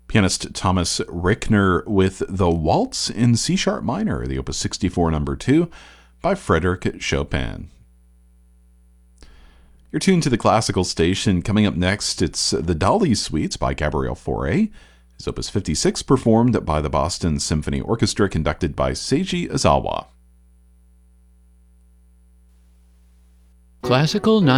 Pianist Thomas Rickner with the Waltz in C-sharp minor, the Opus 64 number 2 by Frédéric Chopin. You're tuned to the Classical Station. Coming up next, it's the Dali Suites by Gabriel Fauré. His Opus 56 performed by the Boston Symphony Orchestra, conducted by Seiji Ozawa. Classical